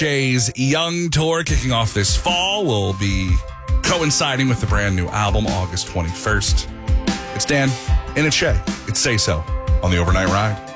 Shay's Young Tour kicking off this fall will be coinciding with the brand new album, August 21st. It's Dan, and it's Shay. It's Say So on the Overnight Ride.